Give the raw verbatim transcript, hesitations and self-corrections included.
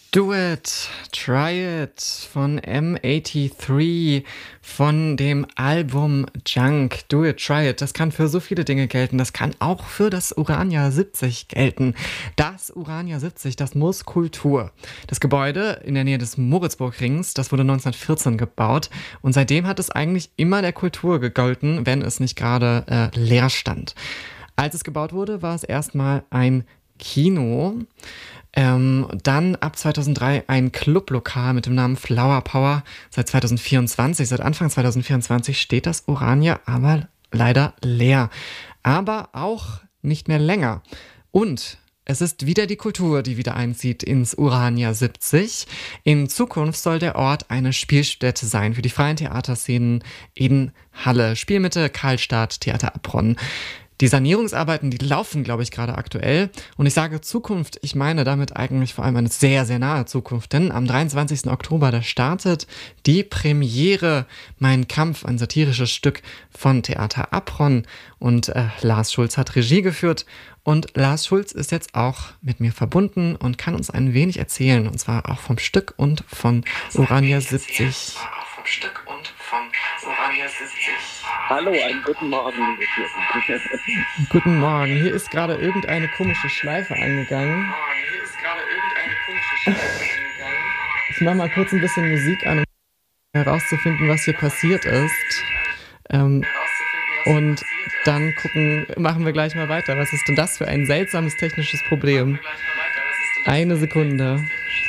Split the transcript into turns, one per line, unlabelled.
Do It, Try It von M achtunddreißig von dem Album Junk. Do It, Try It. Das kann für so viele Dinge gelten. Das kann auch für das Urania siebzig gelten. Das Urania siebzig, das muss Kultur. Das Gebäude in der Nähe des Moritzburg-Rings, das wurde neunzehnhundertvierzehn gebaut. Und seitdem hat es eigentlich immer der Kultur gegolten, wenn es nicht gerade äh, leer stand. Als es gebaut wurde, war es erstmal ein Kino. Ähm, dann ab zweitausenddrei ein Clublokal mit dem Namen Flower Power. Seit zweitausendvierundzwanzig, seit Anfang zweitausendvierundzwanzig steht das Urania aber leider leer. Aber auch nicht mehr länger. Und es ist wieder die Kultur, die wieder einzieht ins Urania siebzig. In Zukunft soll der Ort eine Spielstätte sein für die freien Theaterszenen in Halle. Spielmitte, Karlstadt, Theater Abronn. Die Sanierungsarbeiten, die laufen, glaube ich, gerade aktuell. Und ich sage Zukunft, ich meine damit eigentlich vor allem eine sehr, sehr nahe Zukunft. Denn am dreiundzwanzigsten Oktober, da startet die Premiere Mein Kampf, ein satirisches Stück von Theater Abronn. Und äh, Lars Schulz hat Regie geführt. Und Lars Schulz ist jetzt auch mit mir verbunden und kann uns ein wenig erzählen. Und zwar auch vom Stück und von Urania siebzig. Vom Stück und von Urania siebzig.
Hallo, einen guten Morgen.
Guten Morgen. Hier ist gerade irgendeine komische Schleife angegangen.
Hier ist gerade irgendeine komische Schleife angegangen.
Ich mache mal kurz ein bisschen Musik an, um herauszufinden, was hier passiert ist. Ähm, und dann gucken, machen wir gleich mal weiter. Was ist denn das für ein seltsames technisches Problem? Eine Sekunde.